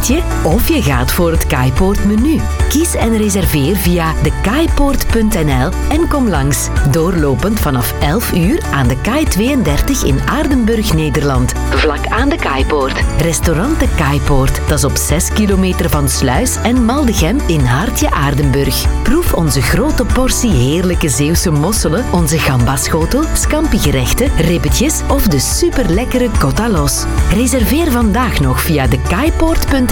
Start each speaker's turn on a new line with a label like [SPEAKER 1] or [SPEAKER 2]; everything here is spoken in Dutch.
[SPEAKER 1] gerechtje of je gaat voor het Kaipoort menu. Kies en reserveer via dekaipoort.nl en kom langs. Doorlopend vanaf 11 uur aan de Kai 32 in Aardenburg, Nederland. Vlak aan de Kaipoort. Restaurant de Kaipoort. Dat is op 6 kilometer van Sluis en Maldegem in Hartje, Aardenburg. Proef onze grote portie heerlijke Zeeuwse mosselen, onze gambaschotel, scampigerechten, ribbetjes of de superlekkere cotta los. Reserveer vandaag nog via dekaipoort.nl